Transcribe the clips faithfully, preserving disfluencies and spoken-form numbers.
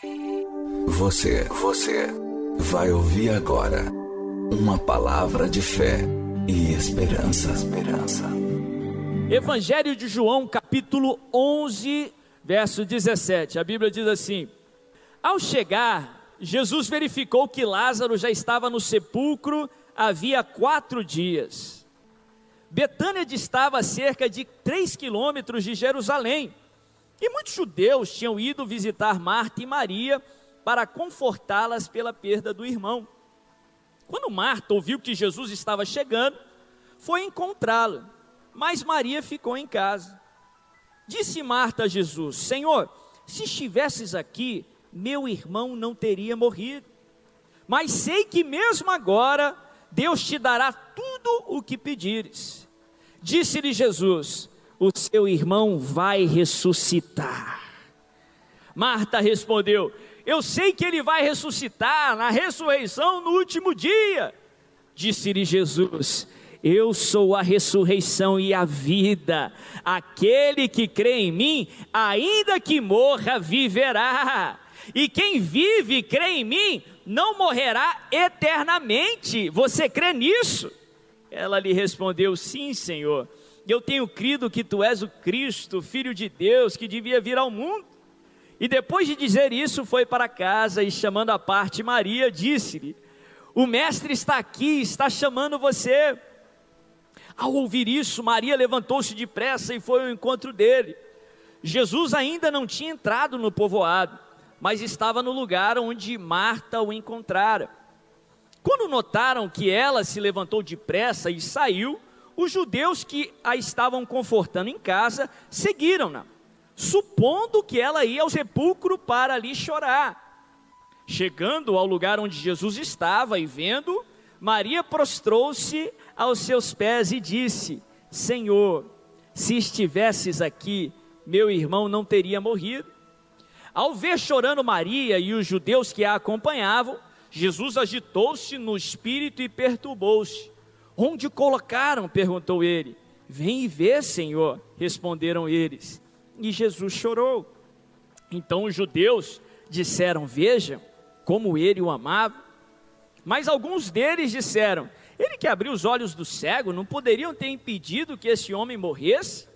Você, você vai ouvir agora uma palavra de fé e esperança, esperança. Evangelho de João, capítulo onze, verso dezessete. A Bíblia diz assim: ao chegar, Jesus verificou que Lázaro já estava no sepulcro havia quatro dias. Betânia distava a cerca de três quilômetros de Jerusalém, e muitos judeus tinham ido visitar Marta e Maria para confortá-las pela perda do irmão. Quando Marta ouviu que Jesus estava chegando, foi encontrá-lo, mas Maria ficou em casa. Disse Marta a Jesus: Senhor, se estivesses aqui, meu irmão não teria morrido. Mas sei que mesmo agora, Deus te dará tudo o que pedires. Disse-lhe Jesus: o seu irmão vai ressuscitar. Marta respondeu: eu sei que ele vai ressuscitar na ressurreição no último dia. Disse-lhe Jesus: eu sou a ressurreição e a vida. Aquele que crê em mim, ainda que morra, viverá. E quem vive e crê em mim, não morrerá eternamente. Você crê nisso? Ela lhe respondeu: sim, Senhor. Eu tenho crido que tu és o Cristo, Filho de Deus, que devia vir ao mundo. E depois de dizer isso, foi para casa e, chamando à parte Maria, disse-lhe: o mestre está aqui, está chamando você. Ao ouvir isso, Maria levantou-se depressa e foi ao encontro dele. Jesus ainda não tinha entrado no povoado, mas estava no lugar onde Marta o encontrara. Quando notaram que ela se levantou depressa e saiu, os judeus que a estavam confortando em casa seguiram-na, supondo que ela ia ao sepulcro para ali chorar. Chegando ao lugar onde Jesus estava e vendo, Maria prostrou-se aos seus pés e disse: Senhor, se estivesses aqui, meu irmão não teria morrido. Ao ver chorando Maria e os judeus que a acompanhavam, Jesus agitou-se no espírito e perturbou-se. Onde o colocaram? Perguntou ele. Vem e vê, Senhor, responderam eles. E Jesus chorou. Então os judeus disseram: vejam como ele o amava. Mas alguns deles disseram: ele que abriu os olhos do cego, não poderiam ter impedido que esse homem morresse?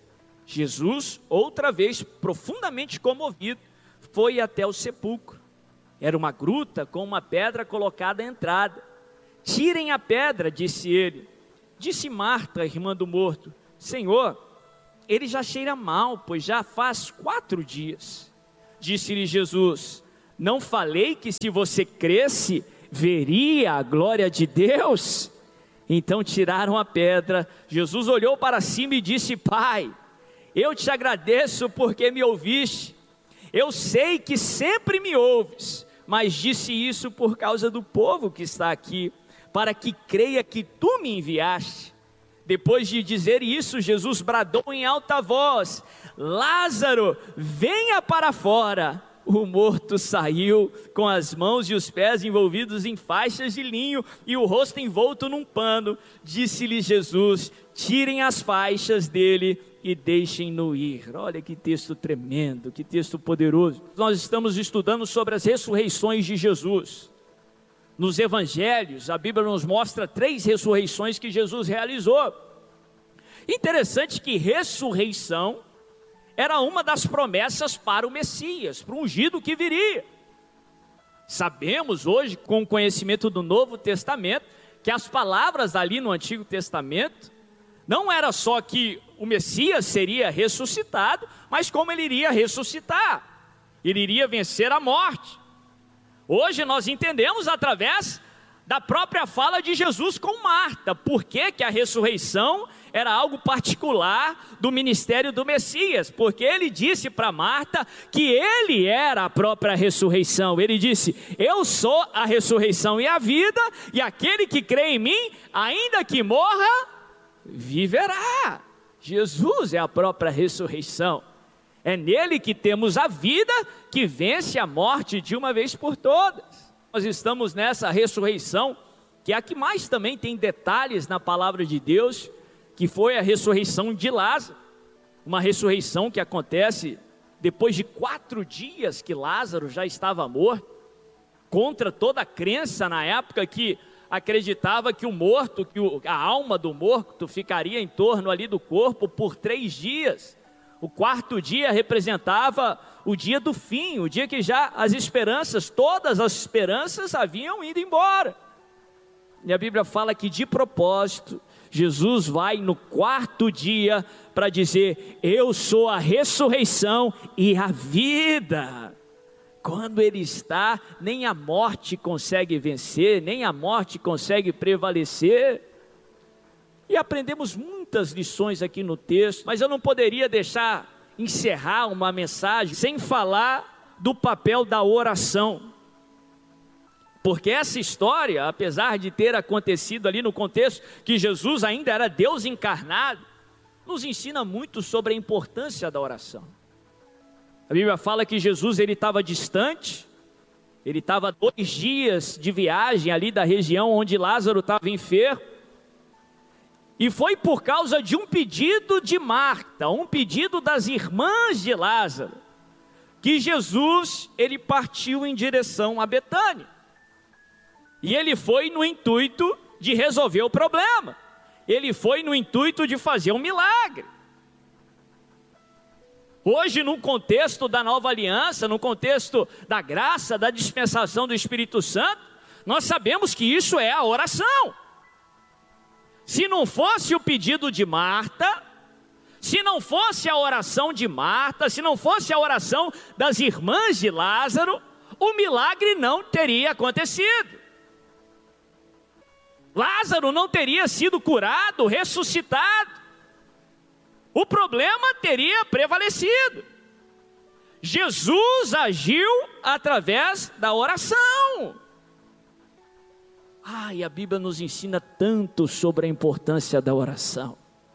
Jesus, outra vez profundamente comovido, foi até o sepulcro. Era uma gruta com uma pedra colocada à entrada. Tirem a pedra, disse ele. Disse Marta, irmã do morto: Senhor, ele já cheira mal, pois já faz quatro dias. Disse-lhe Jesus: não falei que se você cresce, veria a glória de Deus? Então tiraram a pedra. Jesus olhou para cima e disse: Pai, eu te agradeço porque me ouviste. Eu sei que sempre me ouves, mas disse isso por causa do povo que está aqui, para que creia que tu me enviaste. Depois de dizer isso, Jesus bradou em alta voz: Lázaro, venha para fora. O morto saiu com as mãos e os pés envolvidos em faixas de linho e o rosto envolto num pano. Disse-lhe Jesus: tirem as faixas dele e deixem-no ir. Olha que texto tremendo, que texto poderoso. Nós estamos estudando sobre as ressurreições de Jesus. Nos evangelhos, a Bíblia nos mostra três ressurreições que Jesus realizou. Interessante que ressurreição era uma das promessas para o Messias, para o ungido que viria. Sabemos hoje, com o conhecimento do Novo Testamento, que as palavras ali no Antigo Testamento, não era só que o Messias seria ressuscitado, mas como ele iria ressuscitar, ele iria vencer a morte. Hoje nós entendemos através da própria fala de Jesus com Marta, por que que a ressurreição era algo particular do ministério do Messias, porque ele disse para Marta que ele era a própria ressurreição. Ele disse: eu sou a ressurreição e a vida, e aquele que crê em mim, ainda que morra, viverá. Jesus é a própria ressurreição. É nele que temos a vida que vence a morte de uma vez por todas. Nós estamos nessa ressurreição, que é a que mais também tem detalhes na palavra de Deus, que foi a ressurreição de Lázaro. Uma ressurreição que acontece depois de quatro dias que Lázaro já estava morto, contra toda a crença na época que acreditava que o morto, que o, a alma do morto ficaria em torno ali do corpo por três dias. O quarto dia representava o dia do fim, o dia que já as esperanças, todas as esperanças haviam ido embora. E a Bíblia fala que de propósito, Jesus vai no quarto dia para dizer: eu sou a ressurreição e a vida. Quando ele está, nem a morte consegue vencer, nem a morte consegue prevalecer. E aprendemos muitas lições aqui no texto, mas eu não poderia deixar encerrar uma mensagem sem falar do papel da oração. Porque essa história, apesar de ter acontecido ali no contexto que Jesus ainda era Deus encarnado, nos ensina muito sobre a importância da oração. A Bíblia fala que Jesus ele estava distante, ele estava dois dias de viagem ali da região onde Lázaro estava enfermo, e foi por causa de um pedido de Marta, um pedido das irmãs de Lázaro, que Jesus ele partiu em direção a Betânia. E ele foi no intuito de resolver o problema. Ele foi no intuito de fazer um milagre. Hoje, no contexto da nova aliança, no contexto da graça, da dispensação do Espírito Santo, nós sabemos que isso é a oração. Se não fosse o pedido de Marta, se não fosse a oração de Marta, se não fosse a oração das irmãs de Lázaro, o milagre não teria acontecido. Lázaro não teria sido curado, ressuscitado. O problema teria prevalecido. Jesus agiu através da oração. Ah, e a Bíblia nos ensina tanto sobre a importância da oração.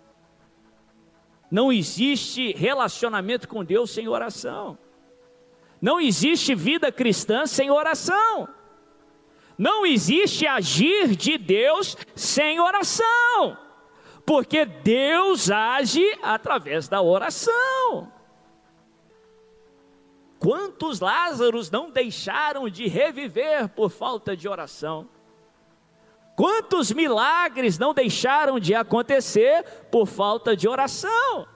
Não existe relacionamento com Deus sem oração. Não existe vida cristã sem oração. Não existe agir de Deus sem oração, porque Deus age através da oração. Quantos Lázaros não deixaram de reviver por falta de oração? Quantos milagres não deixaram de acontecer por falta de oração?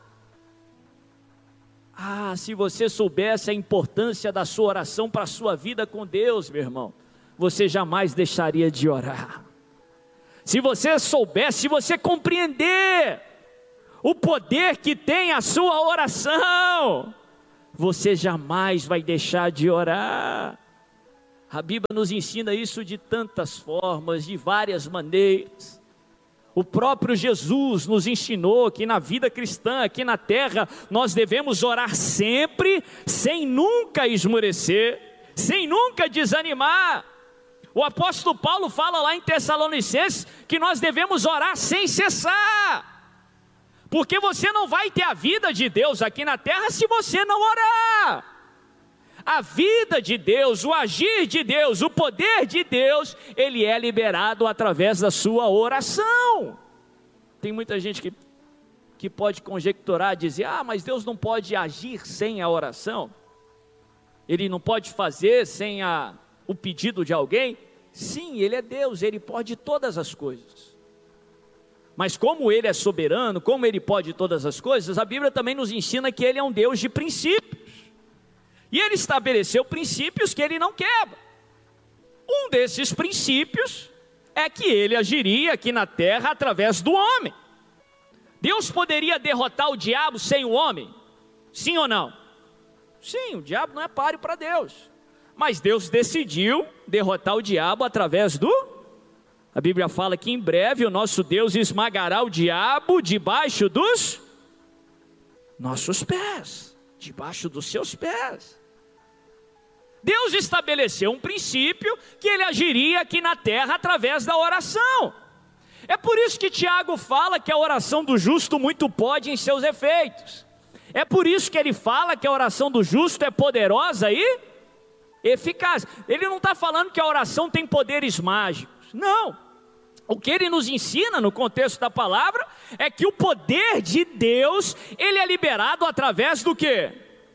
Ah, se você soubesse a importância da sua oração para a sua vida com Deus, meu irmão, você jamais deixaria de orar. Se você soubesse, se você compreender o poder que tem a sua oração, você jamais vai deixar de orar. A Bíblia nos ensina isso de tantas formas, de várias maneiras. O próprio Jesus nos ensinou que na vida cristã, aqui na terra, nós devemos orar sempre, sem nunca esmorecer, sem nunca desanimar. O apóstolo Paulo fala lá em Tessalonicenses que nós devemos orar sem cessar, porque você não vai ter a vida de Deus aqui na terra se você não orar. A vida de Deus, o agir de Deus, o poder de Deus, ele é liberado através da sua oração. Tem muita gente que, que pode conjecturar, dizer: ah, mas Deus não pode agir sem a oração, ele não pode fazer sem a, o pedido de alguém. Sim, ele é Deus, ele pode todas as coisas. Mas como ele é soberano, como ele pode todas as coisas, a Bíblia também nos ensina que ele é um Deus de princípios. E ele estabeleceu princípios que ele não quebra. Um desses princípios é que ele agiria aqui na terra através do homem. Deus poderia derrotar o diabo sem o homem? Sim ou não? Sim, o diabo não é páreo para Deus. Mas Deus decidiu derrotar o diabo através do... A Bíblia fala que em breve o nosso Deus esmagará o diabo debaixo dos nossos pés, debaixo dos seus pés. Deus estabeleceu um princípio que ele agiria aqui na terra através da oração. É por isso que Tiago fala que a oração do justo muito pode em seus efeitos. É por isso que ele fala que a oração do justo é poderosa e eficaz. Ele não está falando que a oração tem poderes mágicos, não. O que ele nos ensina no contexto da palavra é que o poder de Deus, ele é liberado através do quê?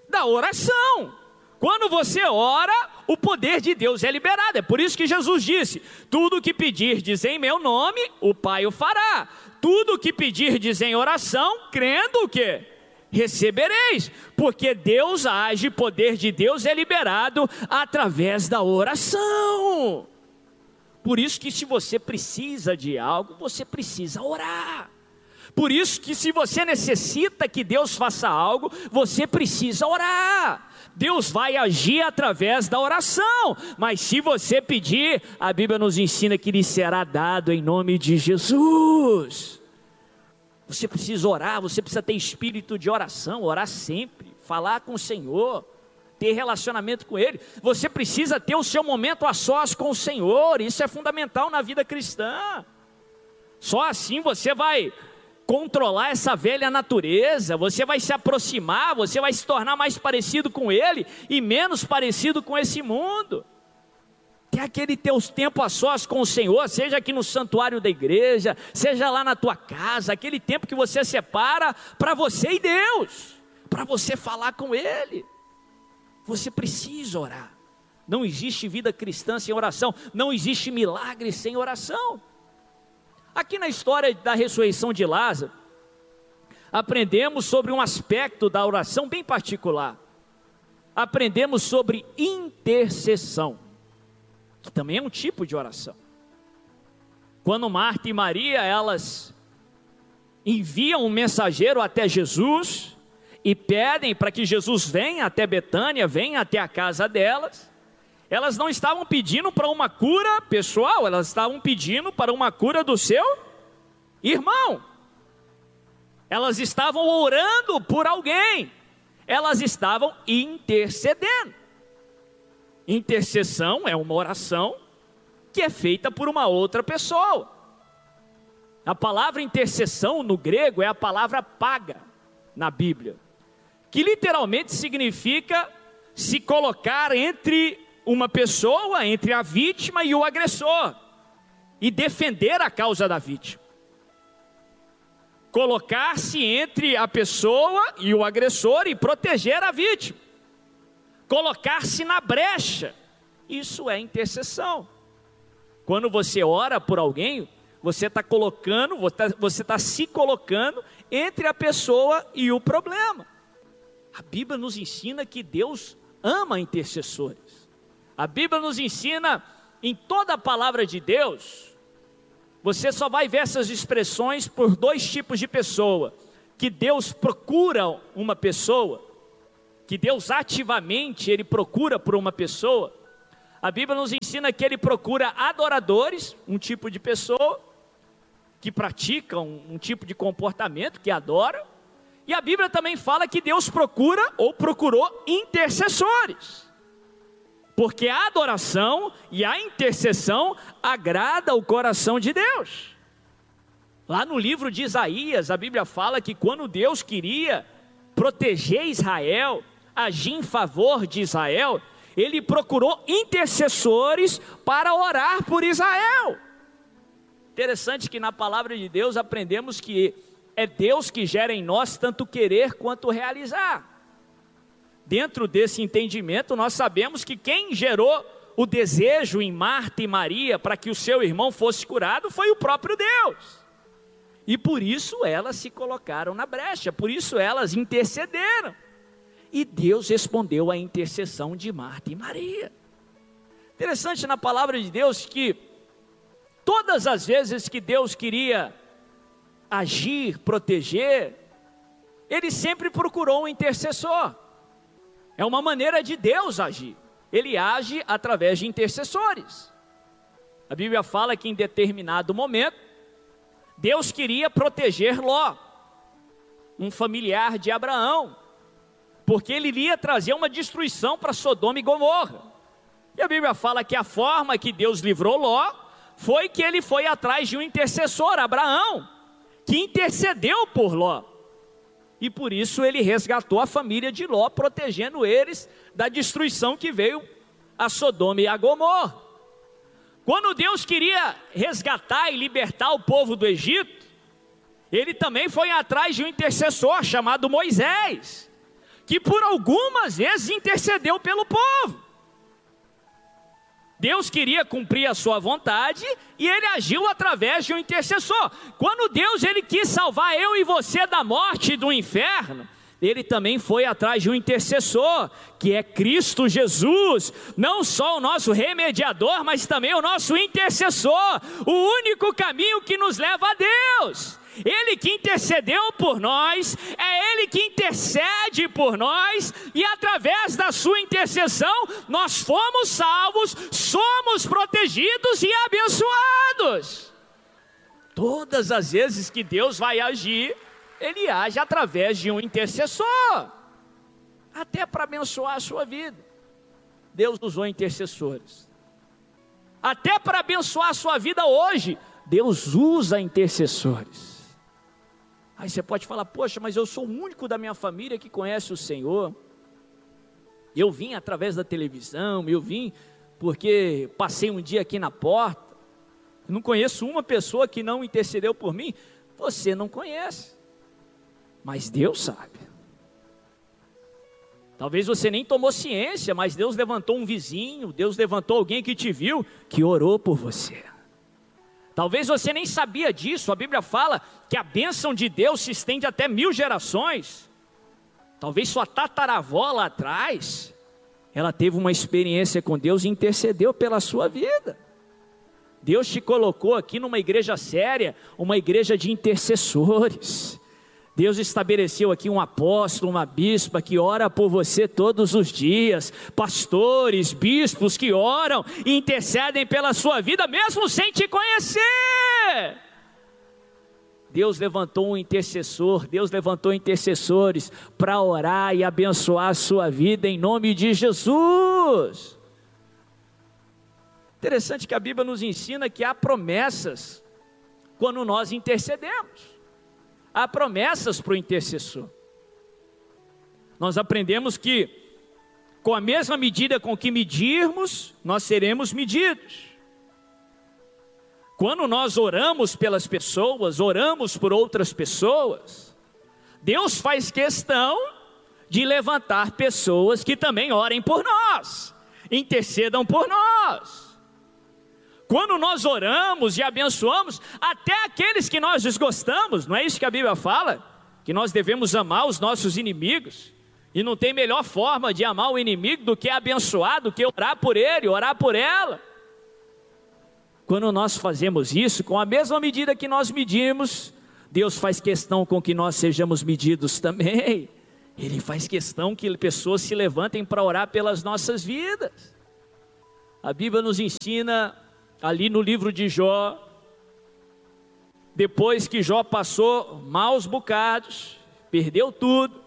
da oração. Quando você ora, o poder de Deus é liberado. É por isso que Jesus disse: tudo o que pedirdes em meu nome, o Pai o fará. Tudo o que pedirdes em oração, crendo o quê? Recebereis. Porque Deus age, o poder de Deus é liberado através da oração. Por isso que se você precisa de algo, você precisa orar. Por isso que se você necessita que Deus faça algo, você precisa orar. Deus vai agir através da oração, mas se você pedir, a Bíblia nos ensina que lhe será dado em nome de Jesus. Você precisa orar, você precisa ter espírito de oração, orar sempre, falar com o Senhor, ter relacionamento com Ele. Você precisa ter o seu momento a sós com o Senhor, isso é fundamental na vida cristã. Só assim você vai controlar essa velha natureza, você vai se aproximar, você vai se tornar mais parecido com Ele e menos parecido com esse mundo. Ter aquele teu tempo a sós com o Senhor, seja aqui no santuário da igreja, seja lá na tua casa, aquele tempo que você separa para você e Deus, para você falar com Ele. Você precisa orar. Não existe vida cristã sem oração, não existe milagre sem oração. Aqui na história da ressurreição de Lázaro, aprendemos sobre um aspecto da oração bem particular. Aprendemos sobre intercessão, que também é um tipo de oração. Quando Marta e Maria, elas enviam um mensageiro até Jesus e pedem para que Jesus venha até Betânia, venha até a casa delas, elas não estavam pedindo para uma cura pessoal, elas estavam pedindo para uma cura do seu irmão. Elas estavam orando por alguém, elas estavam intercedendo. Intercessão é uma oração que é feita por uma outra pessoa. A palavra intercessão no grego é a palavra paga na Bíblia, que literalmente significa se colocar entre uma pessoa, entre a vítima e o agressor, e defender a causa da vítima. Colocar-se entre a pessoa e o agressor e proteger a vítima. Colocar-se na brecha, isso é intercessão. Quando você ora por alguém, você está colocando, você está se colocando entre a pessoa e o problema. A Bíblia nos ensina que Deus ama intercessores. A Bíblia nos ensina, em toda a palavra de Deus, você só vai ver essas expressões por dois tipos de pessoa: que Deus procura uma pessoa, que Deus ativamente Ele procura por uma pessoa. A Bíblia nos ensina que Ele procura adoradores, um tipo de pessoa, que praticam um, um tipo de comportamento, que adora. E a Bíblia também fala que Deus procura ou procurou intercessores, porque a adoração e a intercessão agrada o coração de Deus. Lá no livro de Isaías, a Bíblia fala que quando Deus queria proteger Israel, agir em favor de Israel, Ele procurou intercessores para orar por Israel. Interessante que na palavra de Deus aprendemos que é Deus que gera em nós tanto querer quanto realizar. Dentro desse entendimento, nós sabemos que quem gerou o desejo em Marta e Maria para que o seu irmão fosse curado foi o próprio Deus. E por isso elas se colocaram na brecha, por isso elas intercederam. E Deus respondeu à intercessão de Marta e Maria. Interessante na palavra de Deus que todas as vezes que Deus queria agir, proteger, Ele sempre procurou um intercessor. É uma maneira de Deus agir. Ele age através de intercessores. A Bíblia fala que em determinado momento, Deus queria proteger Ló, um familiar de Abraão, porque ele iria trazer uma destruição para Sodoma e Gomorra. E a Bíblia fala que a forma que Deus livrou Ló foi que ele foi atrás de um intercessor, Abraão, que intercedeu por Ló. E por isso ele resgatou a família de Ló, protegendo eles da destruição que veio a Sodoma e a Gomorra. Quando Deus queria resgatar e libertar o povo do Egito, Ele também foi atrás de um intercessor chamado Moisés, que por algumas vezes intercedeu pelo povo. Deus queria cumprir a sua vontade e ele agiu através de um intercessor. Quando Deus ele quis salvar eu e você da morte e do inferno, ele também foi atrás de um intercessor, que é Cristo Jesus, não só o nosso remediador, mas também o nosso intercessor, o único caminho que nos leva a Deus. Ele que intercedeu por nós, é Ele que intercede por nós, e através da sua intercessão, nós fomos salvos, somos protegidos e abençoados. Todas as vezes que Deus vai agir, Ele age através de um intercessor, até para abençoar a sua vida. Deus usou intercessores, até para abençoar a sua vida hoje, Deus usa intercessores. Aí você pode falar, poxa, mas eu sou o único da minha família que conhece o Senhor. Eu vim através da televisão, eu vim porque passei um dia aqui na porta. Eu não conheço uma pessoa que não intercedeu por mim. Você não conhece, mas Deus sabe. Talvez você nem tomou ciência, mas Deus levantou um vizinho, Deus levantou alguém que te viu, que orou por você. Talvez você nem sabia disso, a Bíblia fala que a bênção de Deus se estende até mil gerações. Talvez sua tataravó lá atrás, ela teve uma experiência com Deus e intercedeu pela sua vida. Deus te colocou aqui numa igreja séria, uma igreja de intercessores. Deus estabeleceu aqui um apóstolo, uma bispa que ora por você todos os dias, pastores, bispos que oram e intercedem pela sua vida mesmo sem te conhecer. Deus levantou um intercessor, Deus levantou intercessores para orar e abençoar a sua vida em nome de Jesus. Interessante que a Bíblia nos ensina que há promessas quando nós intercedemos. Há promessas para o intercessor. Nós aprendemos que com a mesma medida com que medirmos, nós seremos medidos. Quando nós oramos pelas pessoas, oramos por outras pessoas, Deus faz questão de levantar pessoas que também orem por nós, intercedam por nós. Quando nós oramos e abençoamos, até aqueles que nós desgostamos, não é isso que a Bíblia fala? Que nós devemos amar os nossos inimigos, e não tem melhor forma de amar o inimigo do que abençoar, do que orar por ele, orar por ela. Quando nós fazemos isso, com a mesma medida que nós medimos, Deus faz questão com que nós sejamos medidos também. Ele faz questão que pessoas se levantem para orar pelas nossas vidas. A Bíblia nos ensina ali no livro de Jó, depois que Jó passou maus bocados, perdeu tudo,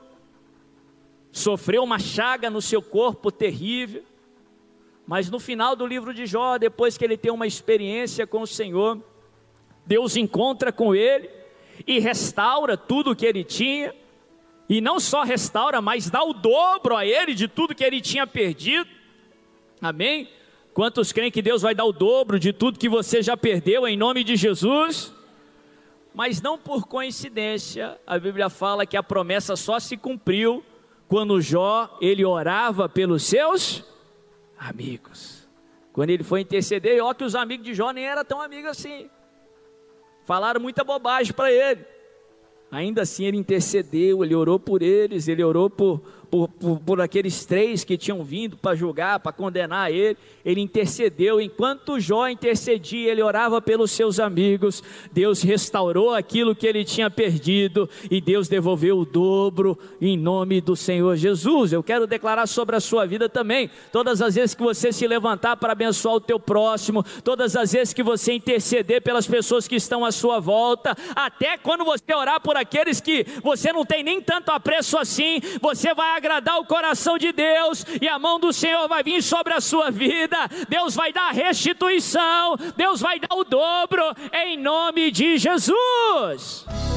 sofreu uma chaga no seu corpo terrível, mas no final do livro de Jó, depois que ele tem uma experiência com o Senhor, Deus encontra com ele e restaura tudo que ele tinha, e não só restaura, mas dá o dobro a ele de tudo que ele tinha perdido. Amém? Quantos creem que Deus vai dar o dobro de tudo que você já perdeu em nome de Jesus? Mas não por coincidência, a Bíblia fala que a promessa só se cumpriu quando Jó, ele orava pelos seus amigos. Quando ele foi interceder, e ó que os amigos de Jó nem eram tão amigos assim. Falaram muita bobagem para ele. Ainda assim ele intercedeu, ele orou por eles, ele orou por, por, por, por aqueles três que tinham vindo para julgar, para condenar ele. Ele intercedeu, enquanto Jó intercedia, ele orava pelos seus amigos. Deus restaurou aquilo que ele tinha perdido e Deus devolveu o dobro em nome do Senhor Jesus. Eu quero declarar sobre a sua vida também, todas as vezes que você se levantar para abençoar o teu próximo, todas as vezes que você interceder pelas pessoas que estão à sua volta, até quando você orar por aqueles que você não tem nem tanto apreço assim, você vai agradar o coração de Deus, e a mão do Senhor vai vir sobre a sua vida. Deus vai dar restituição, Deus vai dar o dobro, em nome de Jesus.